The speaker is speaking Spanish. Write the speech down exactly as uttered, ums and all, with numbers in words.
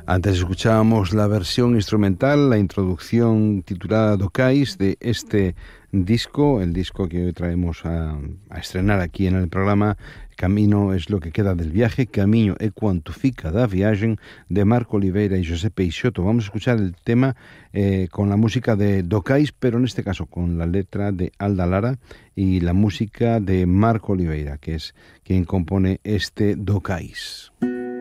Antes escuchábamos la versión instrumental, la introducción titulada Docais de este disco, el disco que hoy traemos a, a estrenar aquí en el programa. Camino es lo que queda del viaje, Caminho é quanto fica da viagem, de Marco Oliveira y José Peixoto. Vamos a escuchar el tema eh, con la música de Docais, pero en este caso con la letra de Alda Lara y la música de Marco Oliveira, que es quien compone este Docais.